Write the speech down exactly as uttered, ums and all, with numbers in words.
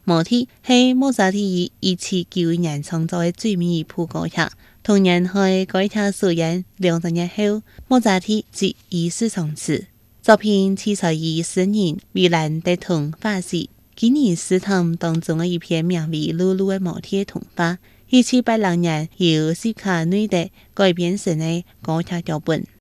毛体係莫扎特於一七九一年創造的最美一部歌劇。同年喺該劇首演兩十日後，莫扎特即與世長辭。作品取材於詩人米蘭德童話集，吉尼斯坦當中的一篇名為《露露的毛體》童話，一七八六年由斯卡內德改編成的歌劇腳本。